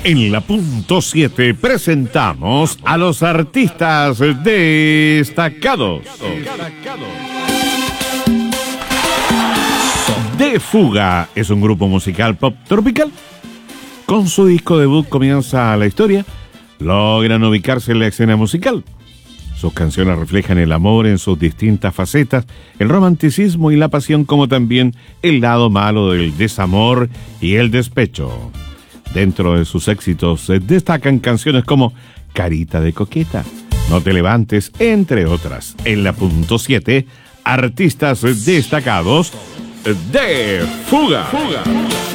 En la punto 7 presentamos a los artistas destacados. De Fuga es un grupo musical pop tropical. Con su disco debut comienza la historia. Logran ubicarse en la escena musical. Sus canciones reflejan el amor en sus distintas facetas, el romanticismo y la pasión, como también el lado malo del desamor y el despecho. Dentro de sus éxitos se destacan canciones como Carita de Coqueta, No te levantes, entre otras. En la punto 7, artistas destacados de Fuga.